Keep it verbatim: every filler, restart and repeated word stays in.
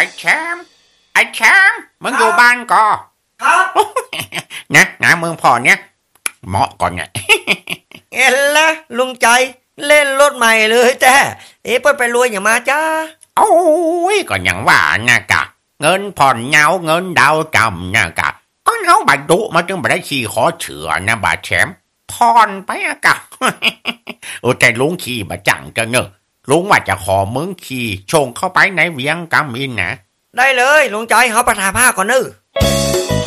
แชมป์ไอ้แชมป์มึงอยู่บ้านก่อครับนะนะมึงพอเนี้ยเหมาะก่อนไงเอ็นละลุงใจเล่นรถใหม่เลยแต่เอ๊ะเปิ้นไปรวยอย่างมาจ้าโอ้ยก็อย่างว่านะกะเงินผ่อนเงาเงินดาวจำนะกะก็เอาบัตรดุมาจึงไปได้ขี่ขอเฉือนะบาดแชมป์ผ่อนไปอะกะโอ้แต่ลุงขี่มาจังจะเนอะลุงว่าจะขอมึงขี่ชงเข้าไปในเวียงกำมินนะได้เลยลุงใจเขาประทาผ้าก่อนเนอะ